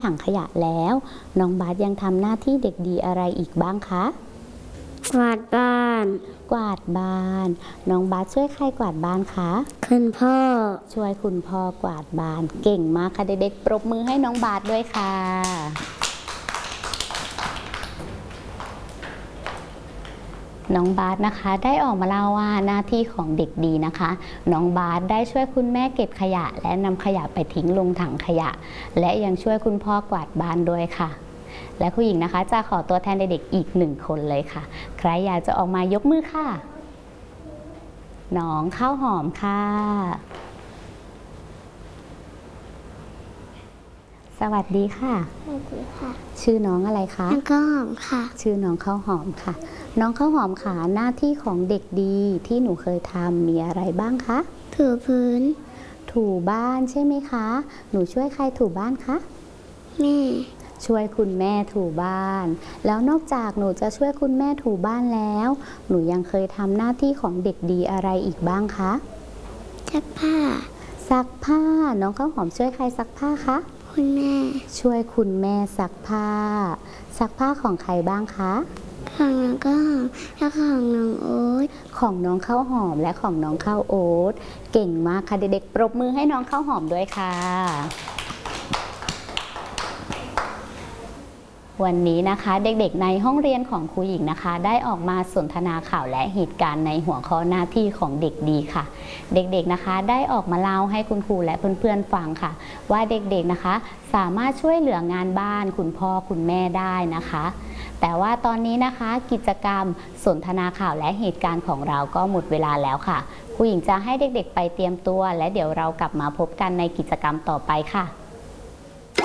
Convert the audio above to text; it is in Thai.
ถังขยะแล้วน้องบาสยังทำหน้าที่เด็กดีอะไรอีกบ้างคะกวาดบ้านกวาดบ้านน้องบาสช่วยใครกวาดบ้านคะคุณพ่อช่วยคุณพ่อกวาดบ้านเก่งมากค่ะเด็กๆปรบมือให้น้องบาสด้วยค่ะน้องบาสนะคะได้ออกมาเล่าว่าหน้าที่ของเด็กดีนะคะน้องบาสได้ช่วยคุณแม่เก็บขยะและนำขยะไปทิ้งลงถังขยะและยังช่วยคุณพ่อกวาดบ้านด้วยค่ะและครูหญิงนะคะจะขอตัวแทนเด็กๆอีก1 คนเลยค่ะใครอยากจะออกมายกมือค่ะน้องข้าวหอมค่ะสวัสดีค่ะสวัสดีค่ะชื่อน้องอะไรคะน้องข้าวหอมค่ะชื่อน้องข้าวหอมค่ะน้องข้าวหอมค่ะหน้าที่ของเด็กดีที่หนูเคยทำมีอะไรบ้างคะถูพื้นถูบ้านใช่ไหมคะหนูช่วยใครถูบ้านคะแม่ช่วยคุณแม่ถูบ้านแล้วนอกจากหนูจะช่วยคุณแม่ถูบ้านแล้วหนูยังเคยทำหน้าที่ของเด็กดีอะไรอีกบ้างคะซักผ้าซักผ้าน้องข้าวหอมช่วยใครซักผ้าคะคุณแม่ช่วยคุณแม่ซักผ้าซักผ้าของใครบ้างคะของน้องข้าวหอมและของน้องโอ๊ตของน้องข้าวหอมและของน้องข้าวโอ๊ตเก่งมากค่ะเด็กๆปรบมือให้น้องข้าวหอมด้วยค่ะวันนี้นะคะเด็กๆในห้องเรียนของครูหญิงนะคะได้ออกมาสนทนาข่าวและเหตุการณ์ในหัวข้อหน้าที่ของเด็กดีค่ะเด็กๆนะคะได้ออกมาเล่าให้คุณครูและเพื่อนๆฟังค่ะว่าเด็กๆนะคะสามารถช่วยเหลืองานบ้านคุณพ่อคุณแม่ได้นะคะแต่ว่าตอนนี้นะคะกิจกรรมสนทนาข่าวและเหตุการณ์ของเราก็หมดเวลาแล้วค่ะครูหญิงจะให้เด็กๆไปเตรียมตัวและเดี๋ยวเรากลับมาพบกันในกิจกรรมต่อไปค่ะ